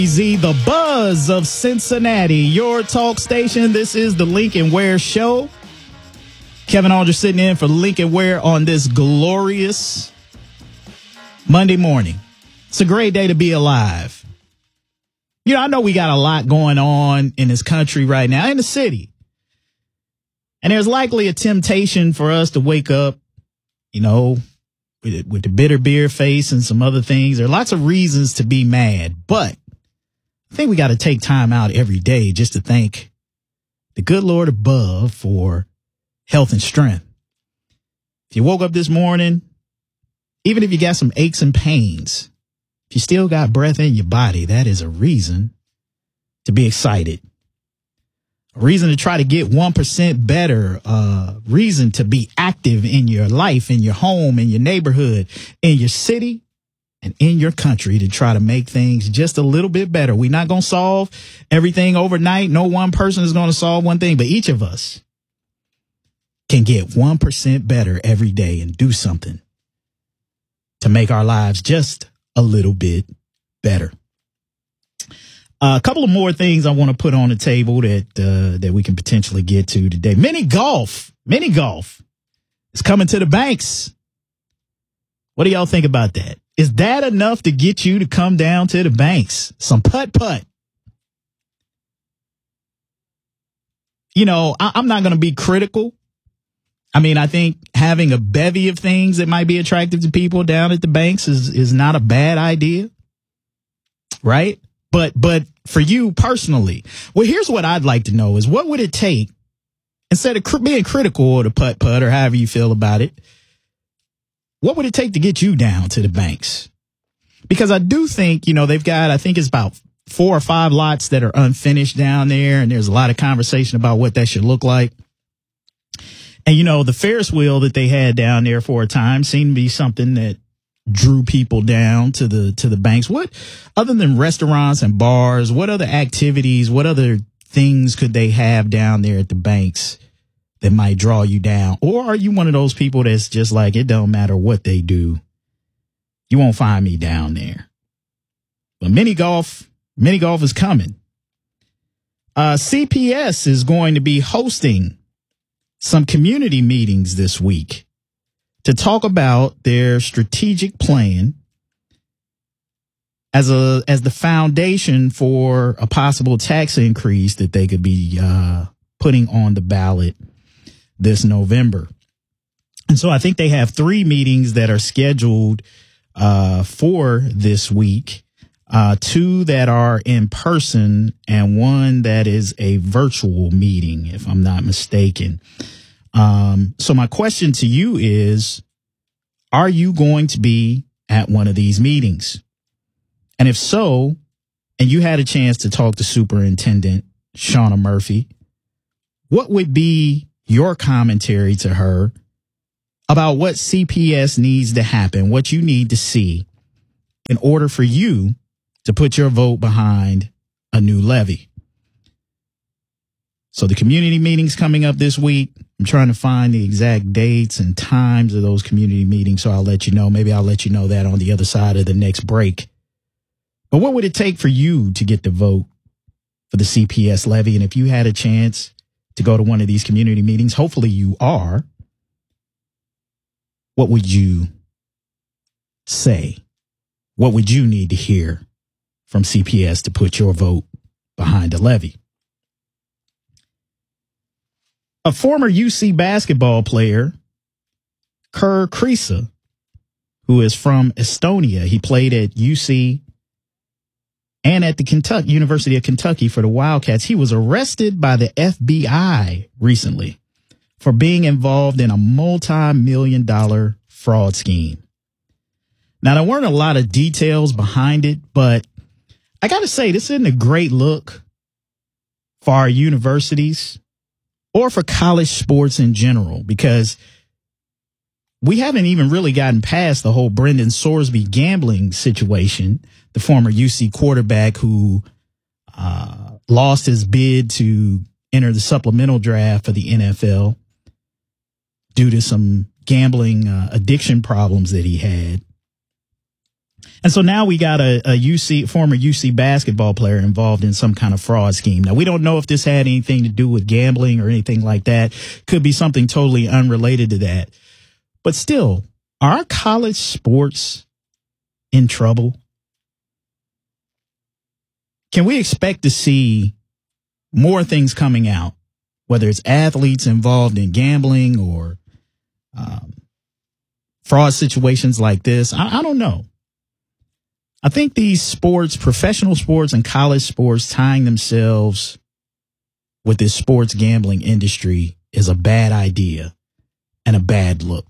Z, the buzz of Cincinnati, your talk station. This is the Lincoln Ware Show. Kevin Aldridge sitting in for Lincoln Ware on this glorious Monday morning. It's a great day to be alive. You know, I know we got a lot going on in this country right now, in the city. And there's likely a temptation for us to wake up, you know, with the bitter beer face and some other things. There are lots of reasons to be mad, but I think we got to take time out every day just to thank the good Lord above for health and strength. If you woke up this morning, even if you got some aches and pains, if you still got breath in your body, that is a reason to be excited. A reason to try to get 1% better, a reason to be active in your life, in your home, in your neighborhood, in your city, and in your country to try to make things just a little bit better. We're not going to solve everything overnight. No one person is going to solve one thing, but each of us can get 1% better every day and do something to make our lives just a little bit better. A couple of more things I want to put on the table that we can potentially get to today. Mini golf is coming to the banks. What do y'all think about that? Is that enough to get you to come down to the banks? Some putt. You know, I'm not going to be critical. I mean, I think having a bevy of things that might be attractive to people down at the banks is not a bad idea. Right? But for you personally, well, here's what I'd like to know is what would it take, instead of being critical of the putt or however you feel about it, what would it take to get you down to the banks? Because I do think, you know, they've got, I think it's about 4 or 5 lots that are unfinished down there. And there's a lot of conversation about what that should look like. And, you know, the Ferris wheel that they had down there for a time seemed to be something that drew people down to the banks. What, other than restaurants and bars, what other activities, what other things could they have down there at the banks that might draw you down? Or are you one of those people that's just like, it don't matter what they do, you won't find me down there? But mini golf is coming. CPS is going to be hosting some community meetings this week to talk about their strategic plan as the foundation for a possible tax increase that they could be putting on the ballot this November. And so I think they have 3 meetings that are scheduled for this week, 2 that are in person and 1 that is a virtual meeting, if I'm not mistaken. So my question to you is, are you going to be at one of these meetings? And if so, and you had a chance to talk to Superintendent Shauna Murphy, what would be your commentary to her about what CPS needs to happen, what you need to see in order for you to put your vote behind a new levy? So the community meetings coming up this week. I'm trying to find the exact dates and times of those community meetings, so I'll let you know. Maybe I'll let you know that on the other side of the next break. But what would it take for you to get the vote for the CPS levy? And if you had a chance to go to one of these community meetings, hopefully you are, what would you say? What would you need to hear from CPS to put your vote behind the levy? A former UC basketball player, Kerr Kriisa, who is from Estonia, he played at UC and at the University of Kentucky for the Wildcats. He was arrested by the FBI recently for being involved in a multi-million-dollar fraud scheme. Now, there weren't a lot of details behind it, but I got to say, this isn't a great look for our universities or for college sports in general, because we haven't even really gotten past the whole Brendan Sorsby gambling situation, the former UC quarterback who lost his bid to enter the supplemental draft for the NFL due to some gambling addiction problems that he had. And so now we got a former UC basketball player involved in some kind of fraud scheme. Now, we don't know if this had anything to do with gambling or anything like that. Could be something totally unrelated to that. But still, are college sports in trouble? Can we expect to see more things coming out, whether it's athletes involved in gambling or fraud situations like this? I don't know. I think these sports, professional sports and college sports, tying themselves with this sports gambling industry is a bad idea and a bad look.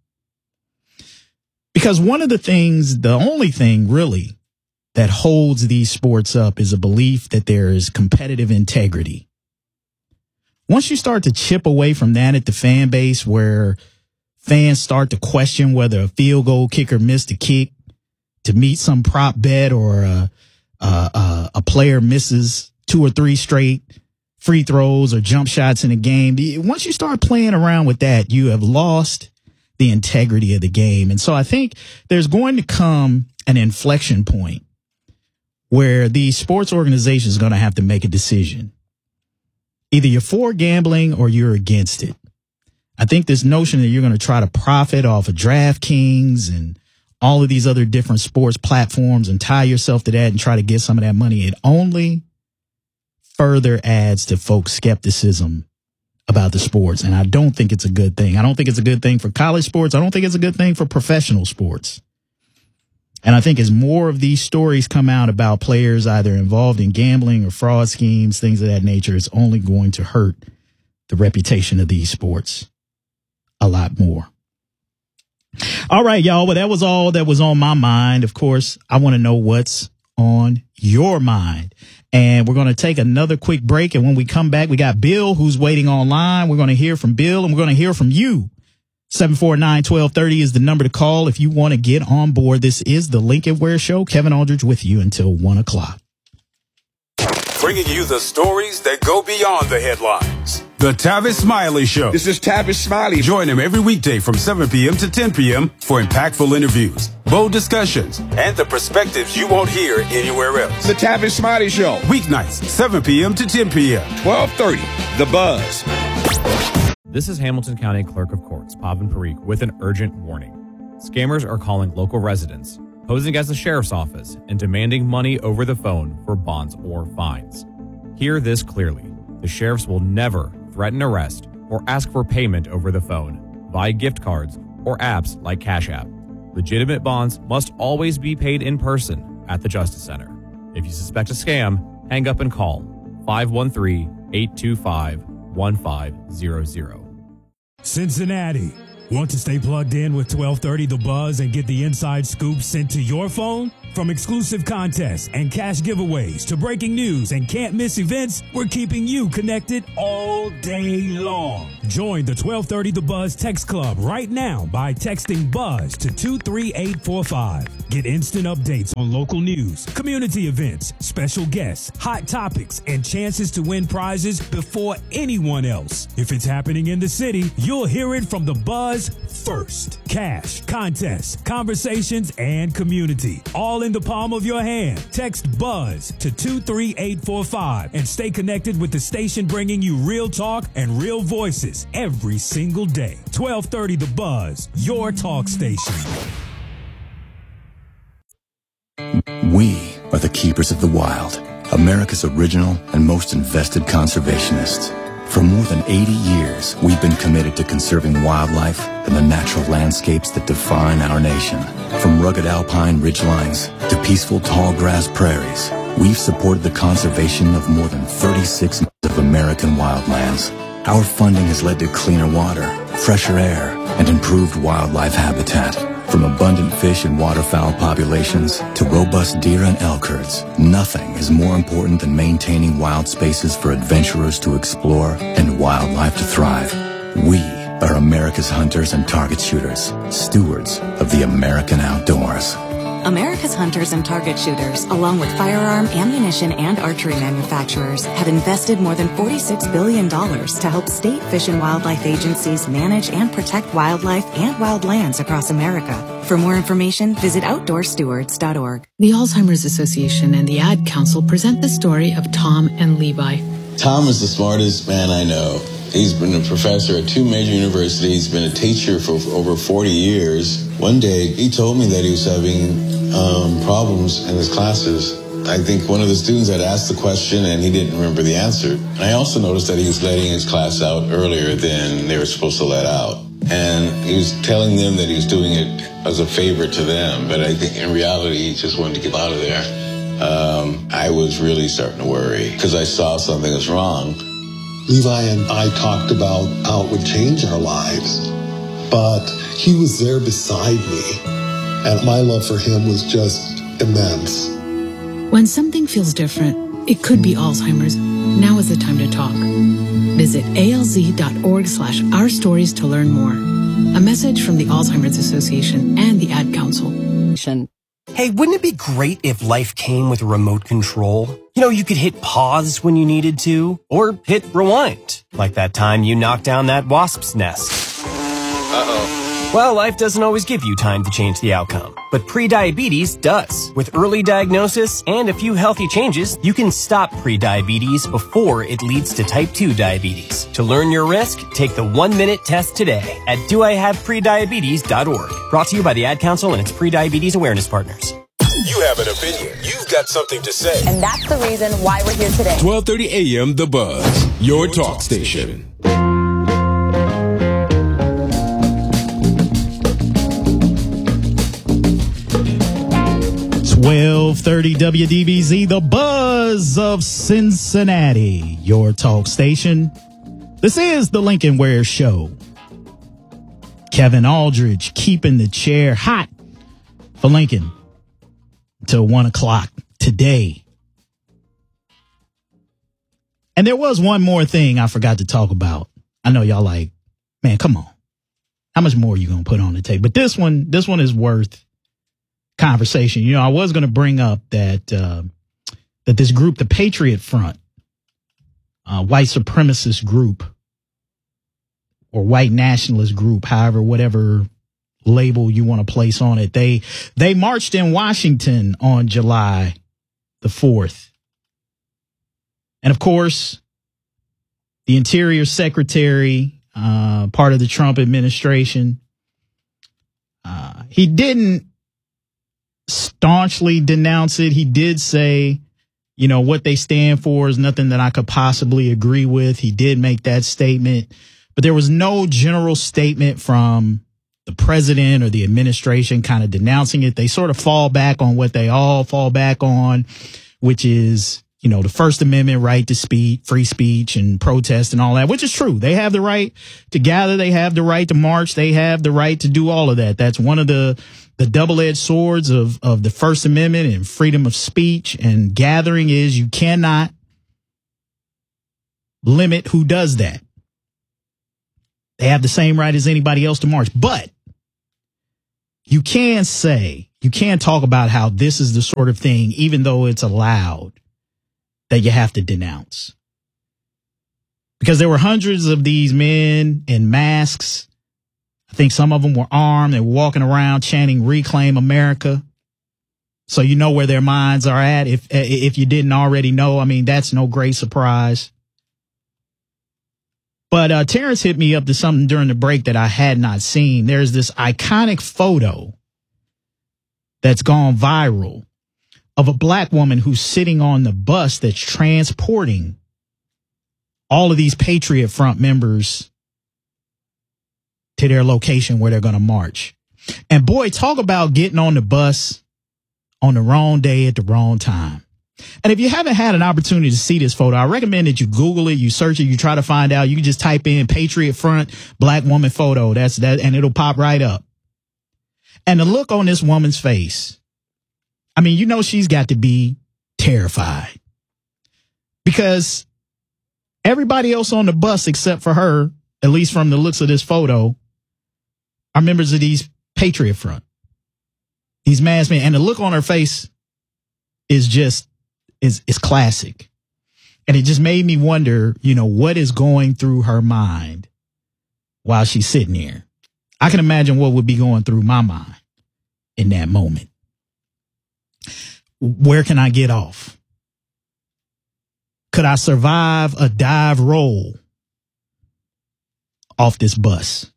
Because the only thing really that holds these sports up is a belief that there is competitive integrity. Once you start to chip away from that at the fan base, where fans start to question whether a field goal kicker missed a kick to meet some prop bet, or a player misses 2 or 3 straight free throws or jump shots in a game, once you start playing around with that, you have lost the integrity of the game. And so I think there's going to come an inflection point where the sports organization is going to have to make a decision. Either you're for gambling or you're against it. I think this notion that you're going to try to profit off of DraftKings and all of these other different sports platforms and tie yourself to that and try to get some of that money, it only further adds to folks' skepticism about the sports. And I don't think it's a good thing. I don't think it's a good thing for college sports. I don't think it's a good thing for professional sports. And I think as more of these stories come out about players either involved in gambling or fraud schemes, things of that nature, it's only going to hurt the reputation of these sports a lot more. All right, y'all. Well, that was all that was on my mind. Of course, I want to know what's on your mind. And we're going to take another quick break. And when we come back, we got Bill, who's waiting online. We're going to hear from Bill, and we're going to hear from you. 749-1230 is the number to call if you want to get on board. This is the Lincoln Ware Show. Kevin Aldridge with you until 1 o'clock. Bringing you the stories that go beyond the headlines. The Tavis Smiley Show. This is Tavis Smiley. Join him every weekday from 7 p.m. to 10 p.m. for impactful interviews, bold discussions, and the perspectives you won't hear anywhere else. The Tavis Smiley Show. Weeknights, 7 p.m. to 10 p.m. 1230, The Buzz. This is Hamilton County Clerk of Courts, Pavan Parikh, with an urgent warning. Scammers are calling local residents, posing as the sheriff's office, and demanding money over the phone for bonds or fines. Hear this clearly. The sheriffs will never threaten arrest or ask for payment over the phone via gift cards or apps like Cash App. Legitimate bonds must always be paid in person at the Justice Center. If you suspect a scam, hang up and call 513-825-1500. Cincinnati. Want to stay plugged in with 1230 The Buzz and get the inside scoop sent to your phone? From exclusive contests and cash giveaways to breaking news and can't miss events, we're keeping you connected all day long. Join the 1230 The Buzz text club right now by texting BUZZ to 23845. Get instant updates on local news, community events, special guests, hot topics, and chances to win prizes before anyone else. If it's happening in the city, you'll hear it from The Buzz first. Cash, contests, conversations, and community, all in the palm of your hand. Text BUZZ to 23845 and stay connected with the station bringing you real talk and real voices every single day. 1230 The Buzz, your talk station. We are the keepers of the wild, America's original and most invested conservationists. For more than 80 years, we've been committed to conserving wildlife and the natural landscapes that define our nation. From rugged alpine ridgelines to peaceful tall grass prairies, we've supported the conservation of more than 36 of American wildlands. Our funding has led to cleaner water, fresher air, and improved wildlife habitat. From abundant fish and waterfowl populations to robust deer and elk herds, nothing is more important than maintaining wild spaces for adventurers to explore and wildlife to thrive. We are America's hunters and target shooters, stewards of the American outdoors. America's hunters and target shooters, along with firearm, ammunition, and archery manufacturers, have invested more than $46 billion to help state fish and wildlife agencies manage and protect wildlife and wildlands across America. For more information, visit OutdoorStewards.org. The Alzheimer's Association and the Ad Council present the story of Tom and Levi. Tom is the smartest man I know. He's been a professor at 2 major universities, been a teacher for over 40 years. One day, he told me that he was having problems in his classes. I think one of the students had asked the question and he didn't remember the answer. And I also noticed that he was letting his class out earlier than they were supposed to let out. And he was telling them that he was doing it as a favor to them, but I think in reality, he just wanted to get out of there. I was really starting to worry because I saw something was wrong. Levi and I talked about how it would change our lives, but he was there beside me, and my love for him was just immense. When something feels different, it could be Alzheimer's. Now is the time to talk. Visit alz.org/our stories to learn more. A message from the Alzheimer's Association and the Ad Council. Hey, wouldn't it be great if life came with a remote control? You know, you could hit pause when you needed to, or hit rewind, like that time you knocked down that wasp's nest. Uh-oh. Well, life doesn't always give you time to change the outcome, but prediabetes does. With early diagnosis and a few healthy changes, you can stop prediabetes before it leads to type 2 diabetes. To learn your risk, take the 1-minute test today at doihaveprediabetes.org. Brought to you by the Ad Council and its prediabetes awareness partners. You have an opinion. You've got something to say. And that's the reason why we're here today. 12:30 a.m. The Buzz, your talk station. 1230 WDBZ, the buzz of Cincinnati, your talk station. This is the Lincoln Ware Show. Kevin Aldridge keeping the chair hot for Lincoln till 1 o'clock today. And there was one more thing I forgot to talk about. I know y'all like, man, come on. How much more are you going to put on the tape? But this one is worth conversation. You know, I was going to bring up that this group, the Patriot Front, white supremacist group or white nationalist group, however, whatever label you want to place on it. They marched in Washington on July the 4th. And of course, the Interior Secretary, part of the Trump administration, he didn't staunchly denounce it. He did say, you know, what they stand for is nothing that I could possibly agree with. He did make that statement, but there was no general statement from the president or the administration kind of denouncing it. They sort of fall back on what they all fall back on, which is, you know, the First Amendment right to speak, free speech and protest and all that, which is true. They have the right to gather. They have the right to march. They have the right to do all of that. That's one of the double-edged swords of the First Amendment and freedom of speech and gathering is you cannot limit who does that. They have the same right as anybody else to march. But you can talk about how this is the sort of thing, even though it's allowed, that you have to denounce. Because there were hundreds of these men in masks. I think some of them were armed. They were walking around chanting "Reclaim America." So you know where their minds are at. If you didn't already know, I mean, that's no great surprise. But Terrence hit me up to something during the break that I had not seen. There's this iconic photo that's gone viral of a black woman who's sitting on the bus that's transporting all of these Patriot Front members to their location where they're going to march. And boy, talk about getting on the bus on the wrong day at the wrong time. And if you haven't had an opportunity to see this photo, I recommend that you Google it, you search it, you try to find out. You can just type in Patriot Front black woman photo. That's that, and it'll pop right up. And the look on this woman's face, I mean, you know, she's got to be terrified because everybody else on the bus except for her, at least from the looks of this photo, are members of these Patriot Front, These masked men, and the look on her face is classic. And it just made me wonder, what is going through her mind while she's sitting here. I can imagine what would be going through my mind in that moment. Where can I get off? Could I survive a dive roll off this bus?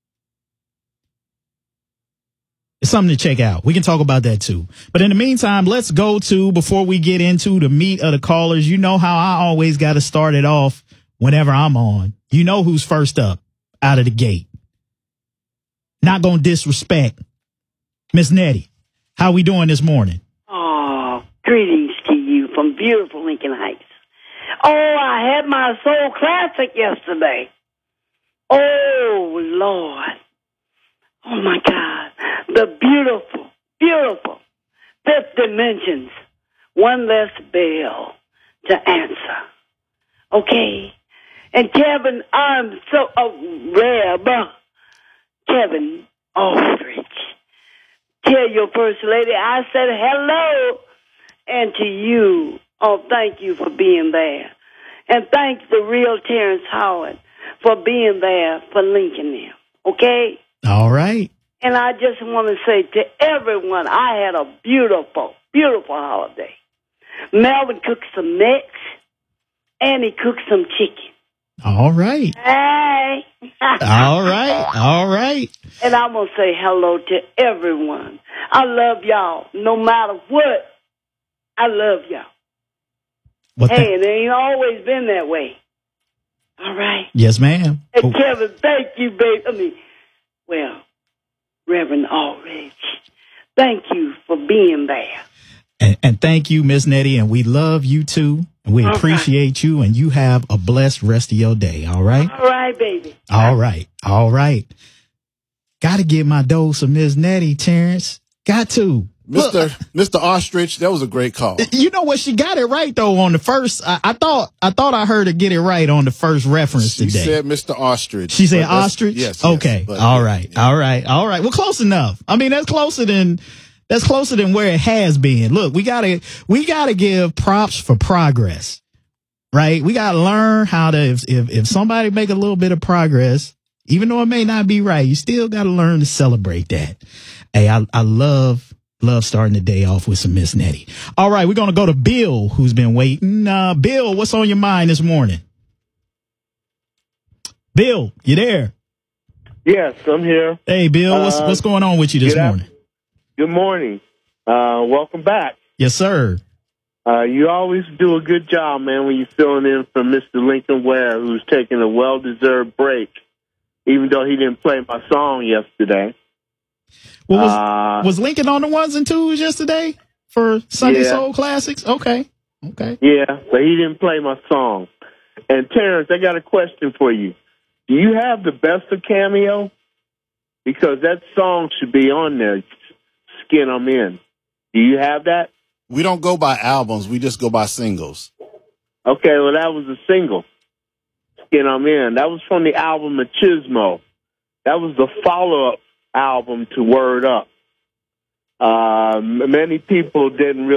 It's something to check out. We can talk about that too. But in the meantime, let's go to, before we get into the meat of the callers, you know how I always got to start it off whenever I'm on. You know who's first up out of the gate. Not going to disrespect Miss Nettie. How we doing this morning? Oh, greetings to you from beautiful Lincoln Heights. Oh, I had my Soul Classic yesterday. Oh, Lord. Oh, my God. The beautiful, beautiful Fifth Dimensions. One less bell to answer. Okay? And Kevin, I'm so, Reb, Kevin Aldridge. Tell your First Lady I said hello. And to you, thank you for being there. And thank the real Terrence Howard for being there for Lincoln now. Okay? All right. And I just want to say to everyone, I had a beautiful, beautiful holiday. Melvin cooked some necks, and he cooked some chicken. All right. Hey. All right. All right. And I'm going to say hello to everyone. I love y'all. No matter what, I love y'all. Hey, and it ain't always been that way. All right. Yes, ma'am. Hey, Kevin, thank you, babe. Reverend Aldridge, thank you for being there. And thank you, Miss Nettie, and we love you too. And we appreciate you, and you have a blessed rest of your day, all right? All right, baby. All right. All right. Got to get my dose of Miss Nettie, Terrence. Got to. Mr. Ostrich, that was a great call. You know what? She got it right, though, on the first. I thought I heard her get it right on the first reference today. She said Mr. Ostrich. She said Ostrich? Yes. Okay. All right. All right. Well, close enough. I mean, that's closer than where it has been. Look, we gotta give props for progress, right? We gotta learn how to, if somebody make a little bit of progress, even though it may not be right, you still gotta learn to celebrate that. Hey, I love starting the day off with some Miss Nettie. All right, we're going to go to Bill, who's been waiting. Bill, what's on your mind this morning? Bill, you there? Yes, I'm here. Hey, Bill, what's going on with you this morning? Good morning. Welcome back. Yes, sir. You always do a good job, man, when you're filling in for Mr. Lincoln Ware, who's taking a well-deserved break, even though he didn't play my song yesterday. Well, was Lincoln on the ones and twos yesterday for Sunday Soul Classics? Okay. Yeah, but he didn't play my song. And Terrence, I got a question for you. Do you have the best of Cameo? Because that song should be on there, Skin 'Em In. Do you have that? We don't go by albums. We just go by singles. Okay, well, that was a single, Skin 'Em In. That was from the album Machismo. That was the follow-up album to Word Up. Many people didn't really